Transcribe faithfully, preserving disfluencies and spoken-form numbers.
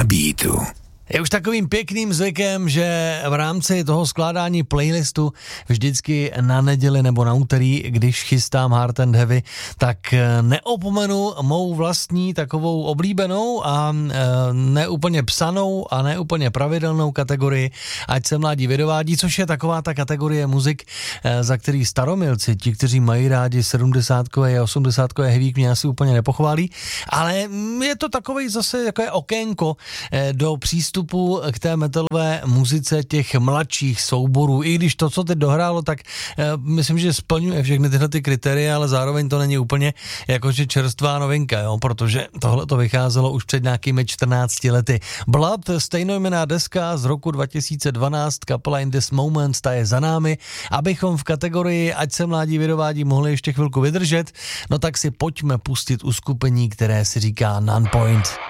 beatu. Je už takovým pěkným zvykem, že v rámci toho skládání playlistu vždycky na neděli nebo na úterý, když chystám Hard and Heavy, tak neopomenu mou vlastní takovou oblíbenou a neúplně psanou a neúplně pravidelnou kategorii Ať se mládí vydovádí, což je taková ta kategorie muzik, za který staromilci, ti, kteří mají rádi sedmdesátkové a osmdesátkové heavík, mě asi úplně nepochválí, ale je to takovej zase takové okénko do přístupu k té metalové muzice těch mladších souborů. I když to, co teď dohrálo, tak uh, myslím, že splňuje všechny tyhle ty kritéria, ale zároveň to není úplně jakože čerstvá novinka, jo, protože tohle to vycházelo už před nějakými čtrnácti lety. Blood, stejnojmenná deska z roku dva tisíce dvanáct, kapela In This Moment, ta je za námi. Abychom v kategorii Ať se mládí vydovádí mohli ještě chvilku vydržet, no tak si pojďme pustit uskupení, které si říká Nonpoint.